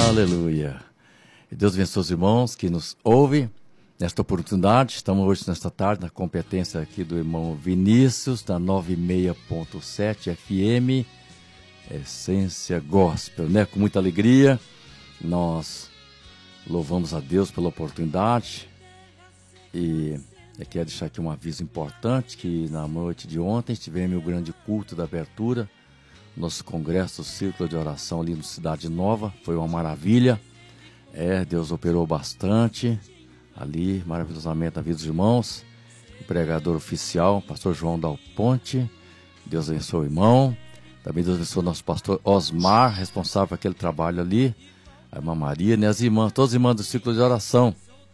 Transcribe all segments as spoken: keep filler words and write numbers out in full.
Aleluia. Deus abençoe os irmãos que nos ouvem nesta oportunidade. Estamos hoje, nesta tarde, na competência aqui do irmão Vinícius, da noventa e seis ponto sete F M, Essência Gospel, né? Com muita alegria, nós louvamos a Deus pela oportunidade. E eu quero deixar aqui um aviso importante, que na noite de ontem tivemos o grande culto da abertura, nosso congresso, o Círculo de Oração ali no Cidade Nova. Foi uma maravilha. É, Deus operou bastante ali, maravilhosamente, na vida dos irmãos. O pregador oficial, pastor João Dal Ponte. Deus abençoe o irmão. Também Deus abençoe o nosso pastor Osmar, responsável por aquele trabalho ali. A irmã Maria, né? As irmãs, todas as irmãs do Círculo de Oração.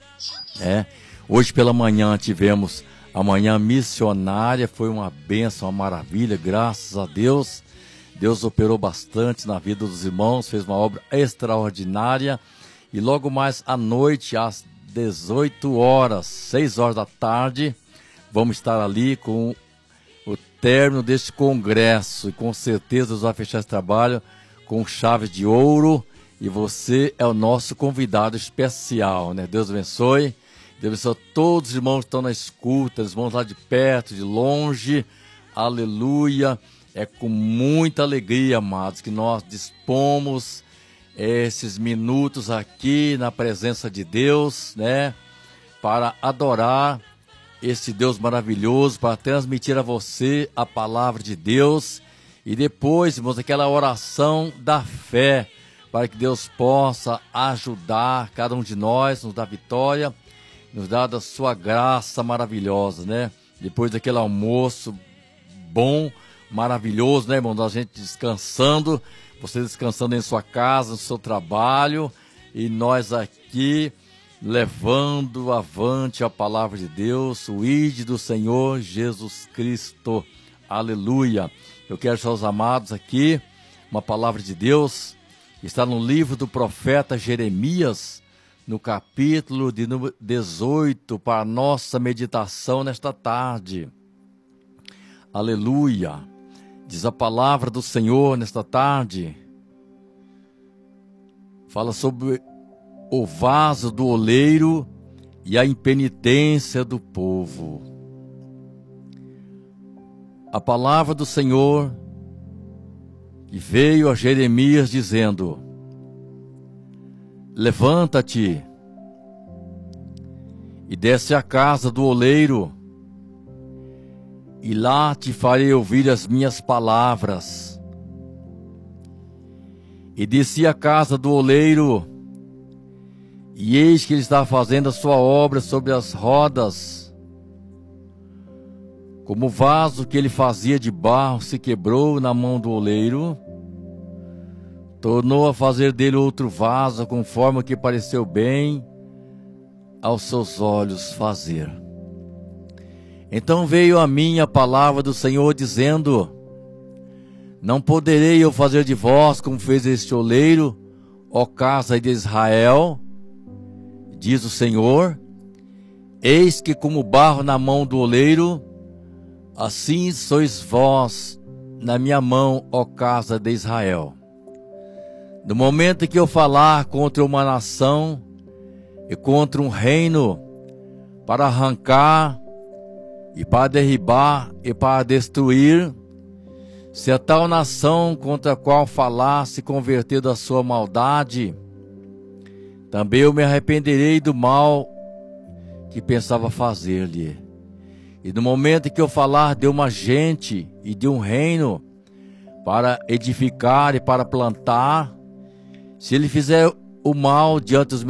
É. Hoje pela manhã tivemos a manhã missionária. Foi uma bênção, uma maravilha, graças a Deus. Deus operou bastante na vida dos irmãos, fez uma obra extraordinária. E logo mais à noite, às dezoito horas, seis horas da tarde, vamos estar ali com o término deste congresso. E com certeza Deus vai fechar esse trabalho com chave de ouro. E você é o nosso convidado especial, né? Deus abençoe. Deus abençoe a todos os irmãos que estão na escuta, os irmãos lá de perto, de longe. Aleluia. É com muita alegria, amados, que nós dispomos esses minutos aqui na presença de Deus, né? Para adorar esse Deus maravilhoso, para transmitir a você a palavra de Deus. E depois, irmãos, aquela oração da fé, para que Deus possa ajudar cada um de nós, nos dar vitória, nos dar da sua graça maravilhosa, né? Depois daquele almoço bom, maravilhoso, né, irmão? A gente descansando, você descansando em sua casa, no seu trabalho, e nós aqui levando avante a palavra de Deus, o ide do Senhor Jesus Cristo. Aleluia. Eu quero deixar os amados aqui uma palavra de Deus que está no livro do profeta Jeremias, no capítulo de número dezoito, para a nossa meditação nesta tarde. Aleluia. Diz a palavra do Senhor nesta tarde. Fala sobre o vaso do oleiro e a impenitência do povo. A palavra do Senhor que veio a Jeremias dizendo: levanta-te e desce à casa do oleiro, e lá te farei ouvir as minhas palavras. E desci à casa do oleiro, e eis que ele estava fazendo a sua obra sobre as rodas. Como o vaso que ele fazia de barro se quebrou na mão do oleiro, tornou a fazer dele outro vaso, conforme o que pareceu bem aos seus olhos fazer. Então veio a mim a palavra do Senhor, dizendo: não poderei eu fazer de vós como fez este oleiro, ó casa de Israel, diz o Senhor. Eis que como barro na mão do oleiro, assim sois vós na minha mão, ó casa de Israel. No momento em que eu falar contra uma nação e contra um reino, para arrancar e para derribar e para destruir, se a tal nação contra a qual falar se converter da sua maldade, também eu me arrependerei do mal que pensava fazer-lhe. E no momento em que eu falar de uma gente e de um reino, para edificar e para plantar, se ele fizer o mal diante dos meus